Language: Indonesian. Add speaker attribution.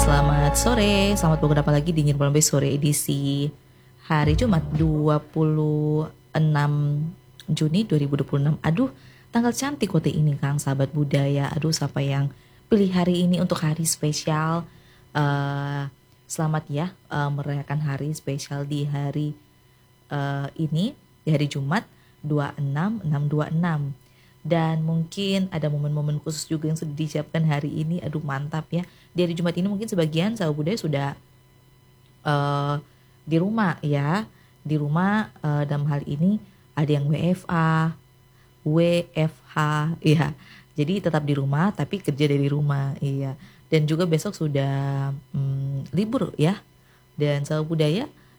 Speaker 1: Selamat sore, selamat beberapa lagi di Nirmal Bay sore edisi hari Jumat 26 Juni 2026. Aduh, tanggal cantik kote ini Kang, sahabat budaya. Aduh, siapa yang pilih hari ini untuk hari spesial. Selamat ya merayakan hari spesial di hari ini, di hari Jumat 26/6/26. Dan mungkin ada momen-momen khusus juga yang sudah disiapkan hari ini. Aduh, mantap ya. Di hari Jumat ini mungkin sebagian sahabat budaya sudah di rumah ya. Di rumah dalam hal ini ada yang WFH ya. Jadi tetap di rumah tapi kerja dari rumah iya. Dan juga besok sudah libur ya. Dan sahabat budaya